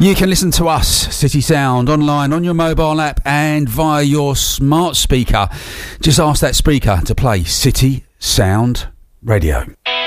You can listen to us, City Sound, online, on your mobile app and via your smart speaker. Just ask that speaker to play City Sound Radio.